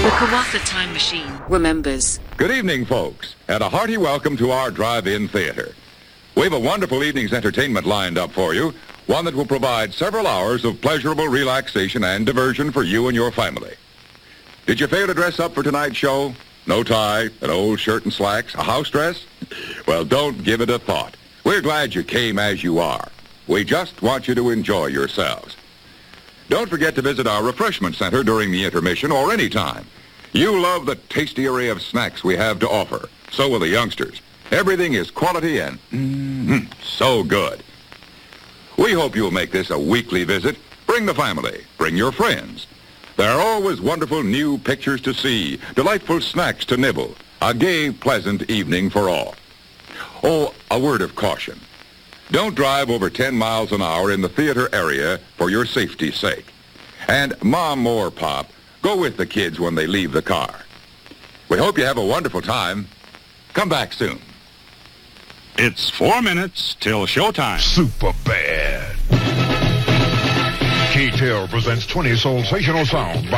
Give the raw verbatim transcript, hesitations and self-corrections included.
Kawasa Time Machine remembers. Good evening, folks, and a hearty welcome to our drive-in theater. We have a wonderful evening's entertainment lined up for you, one that will provide several hours of pleasurable relaxation and diversion for you and your family. Did you fail to dress up for tonight's show? No tie, an old shirt and slacks, a house dress? Well, don't give it a thought. We're glad you came as you are. We just want you to enjoy yourselves. Don't forget to visit our refreshment center during the intermission or any time. You love the tasty array of snacks we have to offer. So will the youngsters. Everything is quality and mm, so good. We hope you'll make this a weekly visit. Bring the family. Bring your friends. There are always wonderful new pictures to see, delightful snacks to nibble, a gay, pleasant evening for all. Oh, a word of caution. Don't drive over ten miles an hour in the theater area for your safety's sake. And Mom or Pop, go with the kids when they leave the car. We hope you have a wonderful time. Come back soon. It's four minutes till showtime. Super bad. K-Tel presents twenty sensational sounds by